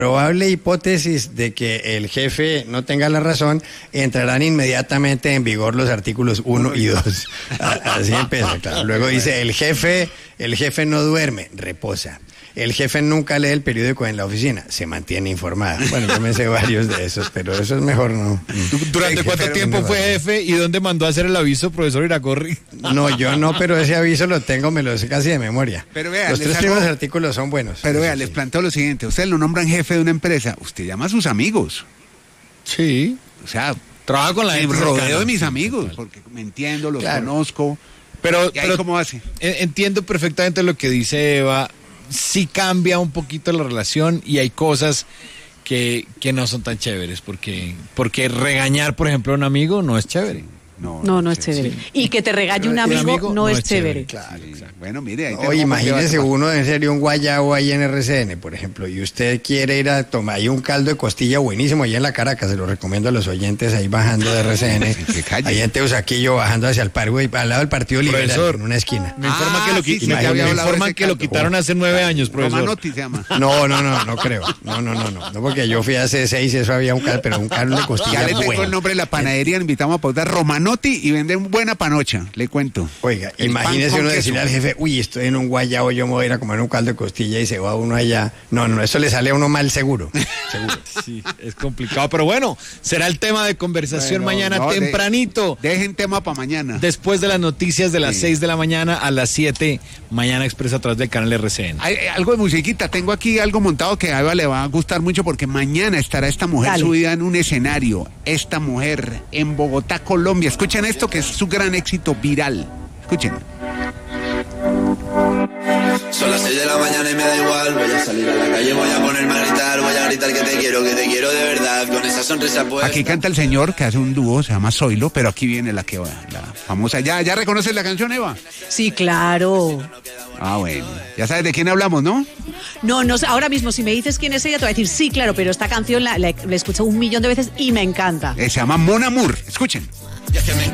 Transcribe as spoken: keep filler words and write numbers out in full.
probable hipótesis de que el jefe no tenga la razón, entrarán inmediatamente en vigor los artículos uno y dos. Así empieza, claro. Luego dice, el jefe, el jefe no duerme, reposa. El jefe nunca lee el periódico en la oficina, se mantiene informada. Bueno, yo me sé varios de esos, pero eso es mejor no. ¿Durante cuánto tiempo fue jefe y dónde mandó a hacer el aviso, profesor Iragorri? No, yo no, pero ese aviso lo tengo, me lo sé casi de memoria. Pero vea, los tres hago... primeros artículos son buenos. Pero vea, les planteo lo siguiente, ustedes lo nombran jefe de una empresa, usted llama a sus amigos. Sí. O sea, trabaja con la me gente rodeo cercana. de mis amigos, porque me entiendo, los Claro. conozco. Pero, ¿Y ahí pero cómo hace? entiendo perfectamente lo que dice Eva. Sí cambia un poquito la relación y hay cosas que, que no son tan chéveres, porque, porque regañar, por ejemplo, a un amigo no es chévere. No, No, no es chévere. sí. Y que te regañe un amigo, amigo no, no es es chévere. chévere. Claro, Sí. exacto. Bueno, mire, ahí Oye, tenemos imagínese que- uno en serio un guayabo ahí en R C N, por ejemplo, y usted quiere ir a tomar ahí un caldo de costilla buenísimo ahí en la Caracas, se lo recomiendo a los oyentes ahí bajando de R C N, Que calle. ahí en Teusaquillo bajando hacia el Parque, al lado del Partido Liberal, Profesor. en una esquina. Me informan Ah, que lo, sí, qui- sí, me ya había hablado de informan ese que lo caldo. quitaron hace nueve años, profesor. Romanotti se llama. No, no, no, no creo. No, no, no, no. No, porque yo fui hace seis y eso había un caldo, pero un caldo de costilla Ya le tengo bueno. el nombre de la panadería, le invitamos a pautar Romanotti y venden buena panocha, le cuento. Oiga, El imagínese pan con uno queso. decirle al jefe, uy, estoy en un guayabo, yo me voy a ir a comer un caldo de costilla y se va uno allá. No, no, eso le sale a uno mal seguro. Seguro. Sí, es complicado, pero bueno, será el tema de conversación Bueno, mañana no, de- tempranito. Dejen tema para mañana. Después de las noticias de las Sí. seis de la mañana a las siete, Mañana Expresa a través del canal R C N. Hay, hay algo de musiquita, tengo aquí algo montado que a Eva le va a gustar mucho porque mañana estará esta mujer Dale. subida en un escenario, esta mujer en Bogotá, Colombia. Escuchen esto que es su gran éxito viral. Escuchen. Son las seis de la mañana y me da igual. Voy a salir a la calle, voy a ponerme a gritar. Voy a gritar que te quiero, que te quiero de verdad. Con esa sonrisa puesta. Aquí canta el señor que hace un dúo, se llama Zoilo, pero aquí viene la que va, la famosa. ¿Ya, ya reconoces la canción, Eva? Sí, claro. Ah, bueno. Ya sabes de quién hablamos, ¿no? No, no, sé, ahora mismo si me dices quién es ella, te voy a decir sí, claro, pero esta canción la, la, la he escuchado un millón de veces y me encanta. Eh, se llama Mon Amour. Escuchen. Y es que me